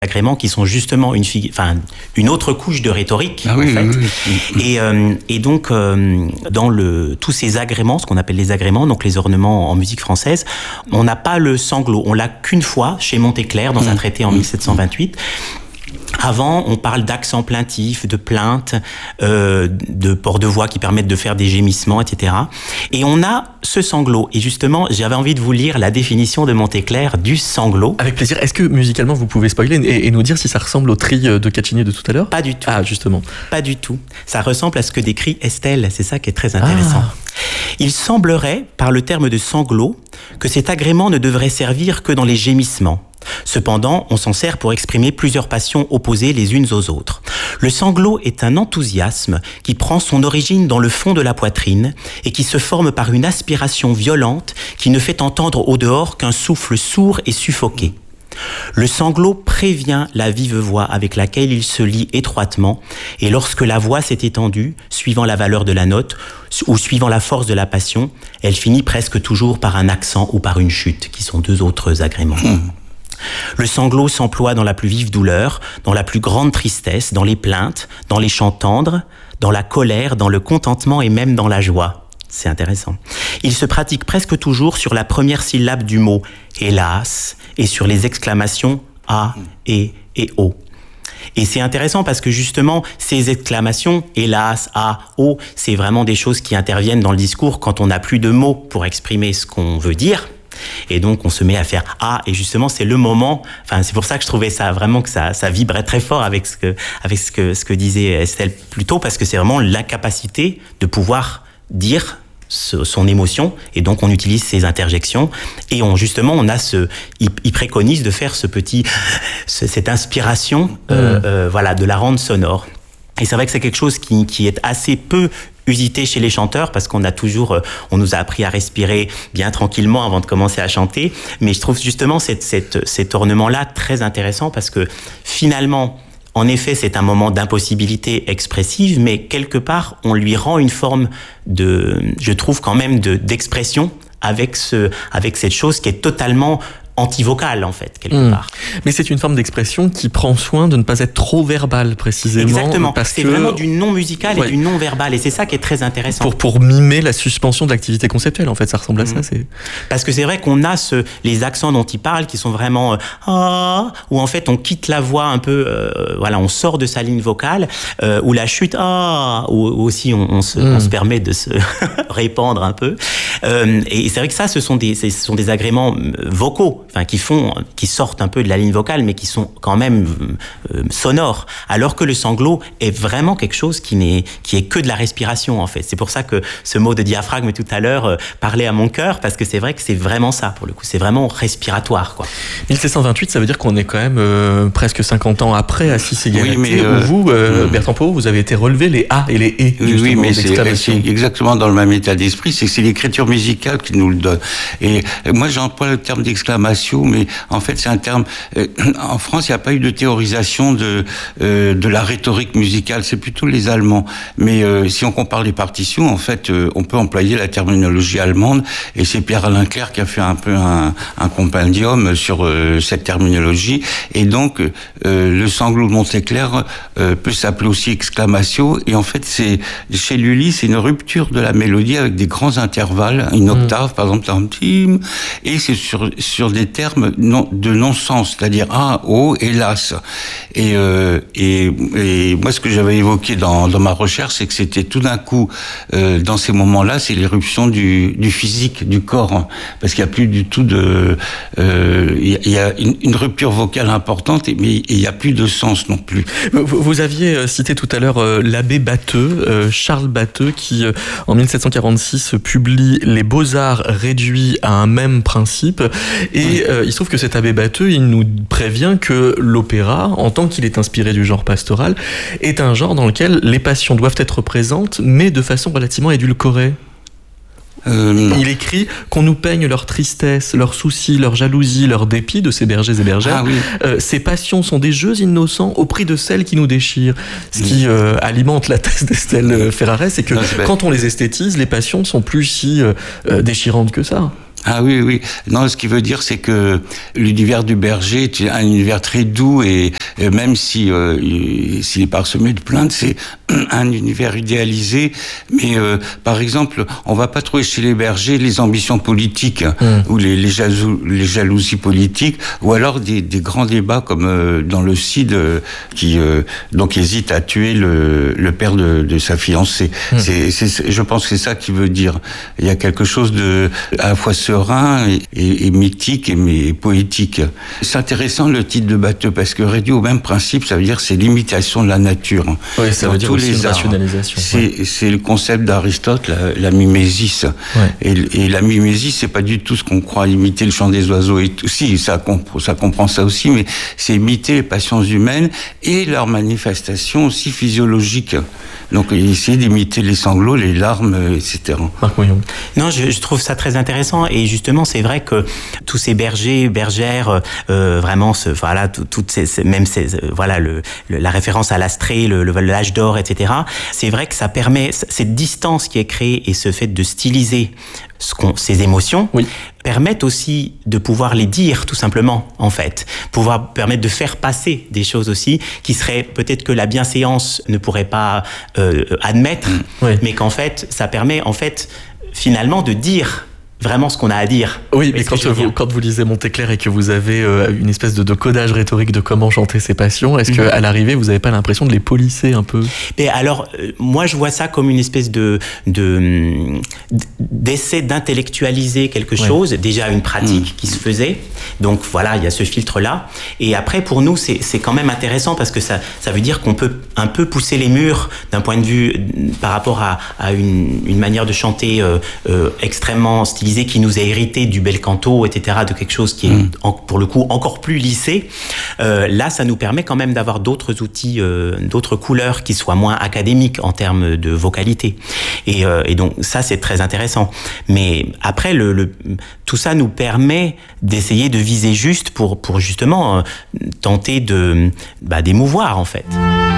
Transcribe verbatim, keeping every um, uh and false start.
agréments qui sont justement une, fig- enfin, une autre couche de rhétorique, ah, en oui, fait. Oui, oui. Et, euh, et donc, euh, dans le, tous ces agréments, ce qu'on appelle les agréments, donc les ornements en musique française, on n'a pas le sanglot. On l'a qu'une fois chez Montéclair, dans un traité en mille sept cent vingt-huit. Avant, on parle d'accents plaintifs, de plaintes, euh, de ports de voix qui permettent de faire des gémissements, et cetera. Et on a ce sanglot. Et justement, j'avais envie de vous lire la définition de Montéclair du sanglot. Avec plaisir. Est-ce que musicalement, vous pouvez spoiler et, et nous dire si ça ressemble au tri de Caccini de tout à l'heure ? Pas du tout. Ah, justement. Pas du tout. Ça ressemble à ce que décrit Estelle. C'est ça qui est très intéressant. Ah. Il semblerait, par le terme de sanglot, que cet agrément ne devrait servir que dans les gémissements. Cependant, on s'en sert pour exprimer plusieurs passions opposées les unes aux autres. Le sanglot est un enthousiasme qui prend son origine dans le fond de la poitrine et qui se forme par une aspiration violente qui ne fait entendre au dehors qu'un souffle sourd et suffoqué. Le sanglot prévient la vive voix avec laquelle il se lie étroitement, et lorsque la voix s'est étendue, suivant la valeur de la note ou suivant la force de la passion, elle finit presque toujours par un accent ou par une chute, qui sont deux autres agréments. Mmh. Le sanglot s'emploie dans la plus vive douleur, dans la plus grande tristesse, dans les plaintes, dans les chants tendres, dans la colère, dans le contentement et même dans la joie. C'est intéressant. Il se pratique presque toujours sur la première syllabe du mot « hélas » et sur les exclamations « a »,« et » et « o ». Et c'est intéressant parce que justement, ces exclamations, hélas, ah, oh, c'est vraiment des choses qui interviennent dans le discours quand on n'a plus de mots pour exprimer ce qu'on veut dire. Et donc, on se met à faire ah, et justement, c'est le moment. Enfin, c'est pour ça que je trouvais ça vraiment que ça, ça vibrait très fort avec ce que, avec ce que, ce que disait Estelle plus tôt, parce que c'est vraiment l'incapacité de pouvoir dire ce, son émotion, et donc on utilise ces interjections, et on justement, on a ce, il, il préconise de faire ce petit, ce, cette inspiration, mmh. euh, euh, voilà, de la rendre sonore. Et c'est vrai que c'est quelque chose qui, qui est assez peu usité chez les chanteurs, parce qu'on a toujours, on nous a appris à respirer bien tranquillement avant de commencer à chanter. Mais je trouve justement cette, cette, cet ornement-là très intéressant, parce que finalement, en effet, c'est un moment d'impossibilité expressive, mais quelque part, on lui rend une forme de, je trouve quand même, de, d'expression avec ce, avec cette chose qui est totalement antivocale, en fait, quelque mmh. part. Mais c'est une forme d'expression qui prend soin de ne pas être trop verbale, précisément. Exactement, parce c'est que... vraiment du non-musical ouais. et du non-verbal, et c'est ça qui est très intéressant. Pour, pour mimer la suspension de l'activité conceptuelle, en fait, ça ressemble à mmh. ça. C'est... Parce que c'est vrai qu'on a ce, les accents dont il parle qui sont vraiment euh, ah, où en fait on quitte la voix un peu, euh, voilà, on sort de sa ligne vocale, euh, ou la chute ah, où, où aussi on, on, se, mmh. on se permet de se répandre un peu. Euh, et c'est vrai que ça, ce sont des, ce sont des agréments vocaux. Enfin, qui font, qui sortent un peu de la ligne vocale, mais qui sont quand même euh, sonores. Alors que le sanglot est vraiment quelque chose qui n'est, qui est que de la respiration, en fait. C'est pour ça que ce mot de diaphragme tout à l'heure euh, parlait à mon cœur, parce que c'est vrai que c'est vraiment ça, pour le coup. C'est vraiment respiratoire, quoi. mille sept cent vingt-huit, ça veut dire qu'on est quand même euh, presque cinquante ans après Assis et Galaté, oui, mais euh, où vous, euh, mmh. Bertrand Pau, vous avez été relevé les A et les E. Oui, oui, mais c'est, c'est exactement dans le même état d'esprit. C'est que c'est l'écriture musicale qui nous le donne. Et moi, j'emploie le terme d'exclamation, mais en fait, c'est un terme... Euh, en France, il n'y a pas eu de théorisation de, euh, de la rhétorique musicale. C'est plutôt les Allemands. Mais euh, si on compare les partitions, en fait, euh, on peut employer la terminologie allemande. Et c'est Pierre-Alain Clerc qui a fait un peu un, un compendium sur euh, cette terminologie. Et donc, euh, le sanglot de Montéclair euh, peut s'appeler aussi exclamation. Et en fait, c'est chez Lully, c'est une rupture de la mélodie avec des grands intervalles, une octave, mmh. par exemple, tim, et c'est sur, sur des termes non, de non-sens, c'est-à-dire ah, oh, hélas. Et, euh, et, et moi, ce que j'avais évoqué dans, dans ma recherche, c'est que c'était tout d'un coup, euh, dans ces moments-là, c'est l'éruption du, du physique, du corps, hein, parce qu'il n'y a plus du tout de... Euh, il y a une, une rupture vocale importante, mais il n'y a plus de sens non plus. Vous, vous aviez cité tout à l'heure euh, l'abbé Batteux, euh, Charles Batteux, qui, euh, en mille sept cent quarante-six, publie Les Beaux-Arts réduits à un même principe, et oui. euh, il se trouve que cet abbé Batteux, il nous prévient que l'opéra, en tant qu'il est inspiré du genre pastoral, est un genre dans lequel les passions doivent être présentes, mais de façon relativement édulcorée. Euh, il écrit qu'on nous peigne leur tristesse, leurs soucis, leur jalousie, leur dépit de ces bergers et bergères. Ah, oui. euh, ces passions sont des jeux innocents au prix de celles qui nous déchirent. Ce qui euh, alimente la thèse d'Estelle Ferraret, c'est que non, c'est quand on les esthétise, les passions sont plus si euh, déchirantes que ça. Ah oui, oui. Non, ce qui veut dire, c'est que l'univers du berger est un univers très doux et, et même si euh, s'il est parsemé de plaintes, c'est un univers idéalisé. Mais euh, par exemple, on va pas trouver chez les bergers les ambitions politiques mmh. ou les, les, jalou- les jalousies politiques, ou alors des, des grands débats comme euh, dans le Cid euh, qui euh, donc hésite à tuer le, le père de, de sa fiancée. Mmh. C'est, c'est, je pense que c'est ça qui veut dire. Il y a quelque chose de à la fois serein et, et, et mythique et mais poétique. C'est intéressant le titre de Batteux parce que réduit au même principe, ça veut dire c'est l'imitation de la nature. Oui, ça dans veut dire aussi les une rationalisation. C'est, ouais. c'est le concept d'Aristote, la, la mimésis. Ouais. Et, et la mimésis, c'est pas du tout ce qu'on croit imiter le chant des oiseaux et tout. Si, ça, comp- ça comprend ça aussi, mais c'est imiter les passions humaines et leurs manifestations aussi physiologiques. Donc, essayer d'imiter les sanglots, les larmes, et cetera. Marc Mouillon. Non, je, je trouve ça très intéressant et justement, c'est vrai que tous ces bergers, bergères, euh, vraiment, ce, voilà, toutes ces, ces, même ces, voilà, le, le, la référence à l'astrée, le, le, l'âge d'or, et cetera. C'est vrai que ça permet cette distance qui est créée et ce fait de styliser ce qu'on, ces émotions. Oui. Permettent aussi de pouvoir les dire tout simplement en fait, pouvoir permettre de faire passer des choses aussi qui seraient peut-être que la bienséance ne pourrait pas euh, admettre, mmh. oui. mais qu'en fait ça permet en fait finalement de dire vraiment ce qu'on a à dire. Oui, mais quand vous, quand vous lisez Montéclair et que vous avez euh, une espèce de, de codage rhétorique de comment chanter ses passions, est-ce mmh. qu'à l'arrivée, vous n'avez pas l'impression de les polisser un peu ? Et alors, euh, moi, je vois ça comme une espèce de, de d'essai d'intellectualiser quelque ouais. chose, déjà une pratique mmh. qui se faisait. Donc voilà, il y a ce filtre-là. Et après, pour nous, c'est, c'est quand même intéressant parce que ça, ça veut dire qu'on peut un peu pousser les murs d'un point de vue par rapport à, à une, une manière de chanter euh, euh, extrêmement stylisée qui nous est hérité du bel canto, et cetera, de quelque chose qui est, mmh. en, pour le coup, encore plus lissé. Euh, là, ça nous permet quand même d'avoir d'autres outils, euh, d'autres couleurs qui soient moins académiques en termes de vocalité. Et, euh, et donc, ça, c'est très intéressant. Mais après, le, le, tout ça nous permet d'essayer de viser juste pour, pour justement euh, tenter de, bah, d'émouvoir, en fait.